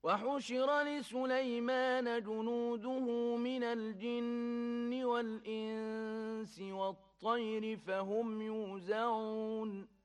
وحشر لسليمان جنوده من الجن والإنس والطير فهم يوزعون